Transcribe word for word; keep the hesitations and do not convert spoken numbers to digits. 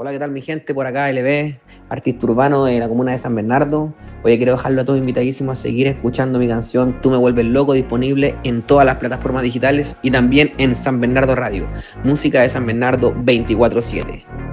Hola, ¿qué tal mi gente? Por acá L B, artista urbano de la comuna de San Bernardo. Hoy quiero dejarlo a todos invitadísimos a seguir escuchando mi canción Tú me vuelves loco, disponible en todas las plataformas digitales y también en San Bernardo Radio, música de San Bernardo veinticuatro siete.